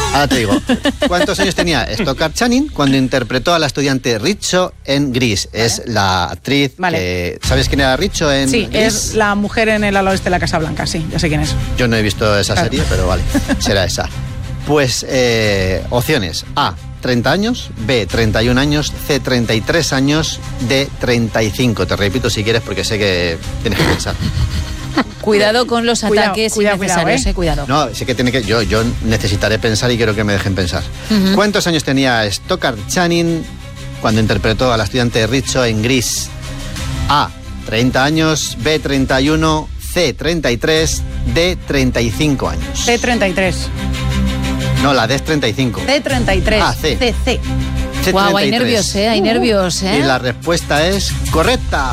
Ahora te digo, ¿cuántos años tenía Stockard Channing cuando interpretó a la estudiante Richo en Grease? Vale. Es la actriz que... ¿Sabes quién era Richo en Grease? Sí, es la mujer en el ala oeste de la Casa Blanca, sí, ya sé quién es. Yo no he visto esa serie, pero vale, será esa. Pues, opciones. A, 30 años, B, 31 años, C, 33 años, D, 35. Te repito si quieres porque sé que tienes que pensar. Cuidado con los ataques innecesarios, cuidado. No, sé que tiene que... Yo necesitaré pensar y quiero que me dejen pensar. ¿Cuántos años tenía Stockard Channing cuando interpretó a la estudiante Richo en Grease? A, 30 años, B, 31, C, 33, D, 35 años. C, 33. No, la D es 35. C, 33. Ah, C. C. Guau, hay nervios, hay nervios, Y la respuesta es correcta.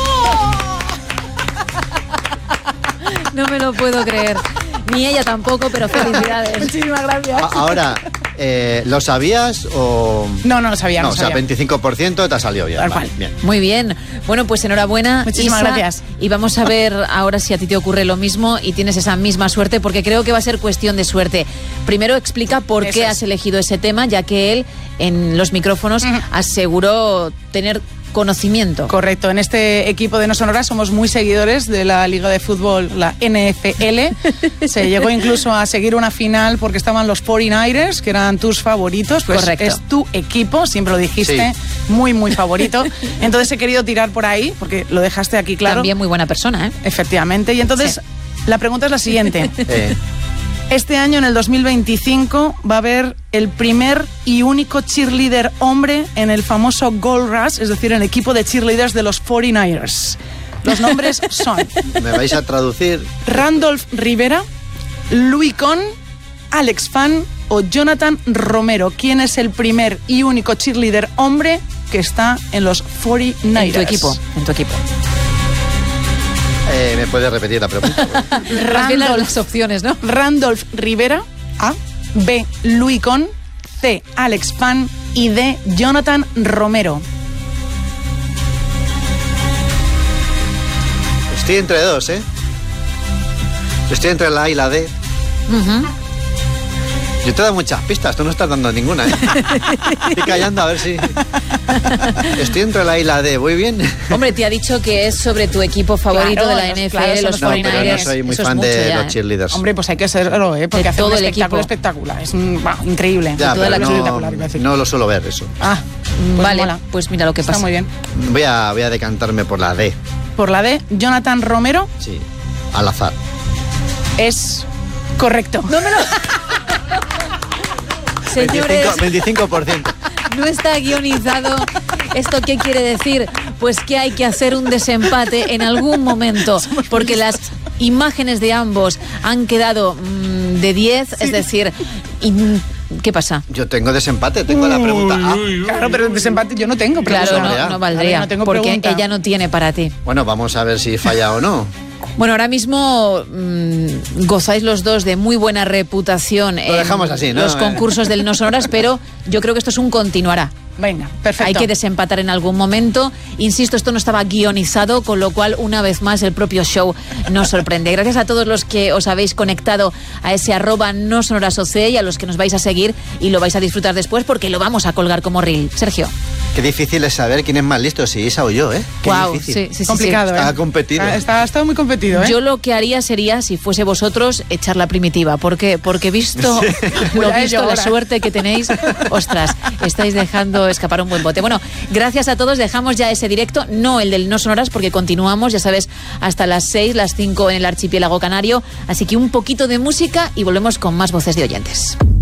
No me lo puedo creer. Ni ella tampoco, pero felicidades. Muchísimas gracias. Ahora, ¿lo sabías o...? No lo sabía. No, o sea, 25% te ha salido bien. Vale, bien. Muy bien. Bueno, pues enhorabuena. Muchísimas gracias. Y vamos a ver ahora si a ti te ocurre lo mismo y tienes esa misma suerte, porque creo que va a ser cuestión de suerte. Primero explica por qué has elegido ese tema, ya que él, en los micrófonos, aseguró tener conocimiento. Correcto, en este equipo de No Sonoras somos muy seguidores de la Liga de Fútbol, la NFL. Se llegó incluso a seguir una final porque estaban los 49ers, que eran tus favoritos. Pues correcto. Es tu equipo, siempre lo dijiste, muy, muy favorito. Entonces he querido tirar por ahí, porque lo dejaste aquí claro. También muy buena persona, ¿eh? Efectivamente, y entonces la pregunta es la siguiente. Este año, en el 2025, va a haber el primer y único cheerleader hombre en el famoso Gold Rush, es decir, en el equipo de cheerleaders de los 49ers. Los nombres son... ¿Me vais a traducir? Randolph Rivera, Louis Conn, Alex Fan o Jonathan Romero. ¿Quién es el primer y único cheerleader hombre que está en los 49ers? En tu equipo, ¿Me puedes repetir la pregunta? Las opciones, ¿no? Randolph Rivera, A. B. Louis Conn, C. Alex Fan y D. Jonathan Romero. Estoy entre dos, ¿eh? Estoy entre la A y la D. Yo te he dado muchas pistas, tú no estás dando ninguna, ¿eh? Estoy callando a ver si... Estoy entre la A y la D, ¿voy bien? Hombre, te ha dicho que es sobre tu equipo favorito de la NFL, los 49ers. Pero no soy muy fan de los cheerleaders. Hombre, pues hay que serlo, ¿eh? Porque hace un espectáculo espectacular. Es increíble. Ya, pero no lo suelo ver, eso. Pues vale, mola. Pues mira lo que pasa. Está muy bien. Voy a decantarme por la D. ¿Por la D? ¿Jonathan Romero? Sí, al azar. Es correcto. No me lo... Señores, 25%. No está guionizado. ¿Esto qué quiere decir? Pues que hay que hacer un desempate en algún momento, porque las imágenes de ambos han quedado de 10, es decir... ¿Qué pasa? Yo tengo desempate, tengo la pregunta A. Claro, pero desempate yo no tengo pregunta. Claro, no valdría, porque pregunta. Ella no tiene para ti. Bueno, vamos a ver si falla o no. Bueno, ahora mismo gozáis los dos de muy buena reputación Lo dejamos así, ¿no? Los concursos del No Sonoras, pero yo creo que esto es un continuará. Venga, perfecto. Hay que desempatar en algún momento. Insisto, esto no estaba guionizado, con lo cual, una vez más, el propio show nos sorprende. Gracias a todos los que os habéis conectado a ese @nosonorasoc y a los que nos vais a seguir y lo vais a disfrutar después porque lo vamos a colgar como reel. Sergio. Qué difícil es saber quién es más listo, si Isa o yo, ¿eh? Qué difícil. Sí, complicado, ¿eh? Está competido. Está muy competido, ¿eh? Yo lo que haría sería, si fuese vosotros, echar la primitiva. Porque visto lo visto, la suerte que tenéis, ostras, estáis dejando escapar un buen bote. Bueno, gracias a todos. Dejamos ya ese directo, no el del No Sonoras, porque continuamos, ya sabes, hasta las 6, las 5 en el archipiélago canario. Así que un poquito de música y volvemos con más voces de oyentes.